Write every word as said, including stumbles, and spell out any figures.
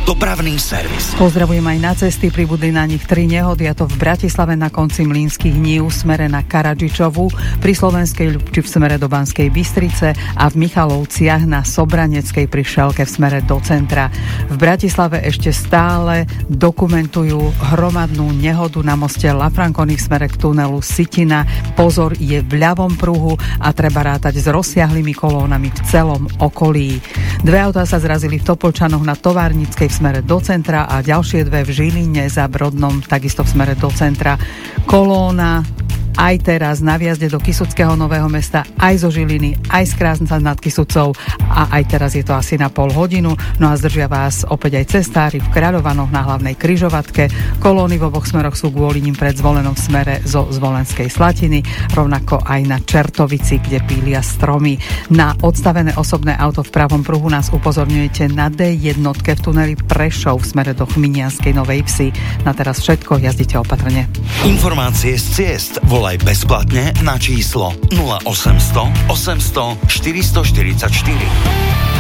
Dopravný servis. Pozdravujem aj na cesty, pribudli na nich tri nehody, a to v Bratislave na konci Mlynských nív v smere na Karadžičovu, pri Slovenskej Ľubči v smere do Banskej Bystrice a v Michalovciach na Sobraneckej pri Šelke v smere do centra. V Bratislave ešte stále dokumentujú hromadnú nehodu na moste Lafranconi v smere k tunelu Sitina. Pozor, je v ľavom pruhu a treba rátať s rozsiahlými kolónami v celom okolí. Dve autá sa zrazili v Topolčanoch na Továrnickej v smere do centra a ďalšie dve v Žiline za Brodnom takisto v smere do centra. Kolóna aj teraz na vjazde do Kysuckého Nového Mesta, aj zo Žiliny, aj z Krásna nad Kysucou, a aj teraz je to asi na pol hodinu. No a zdržia vás opäť aj cestári v Kráľovanoch na hlavnej križovatke. Kolóny v oboch smeroch sú kvôli ním pred Zvolenom v smere zo Zvolenskej Slatiny, rovnako aj na Čertovici, kde pília stromy. Na odstavené osobné auto v pravom pruhu nás upozorňujete na dé jedna v tuneli Prešov v smere do Chminianskej Novej Vsi. Na teraz všetko, jazdite opatrne. Informácie z ciest volaj bezplatne na číslo nula osemsto osemsto štyristoštyridsaťštyri.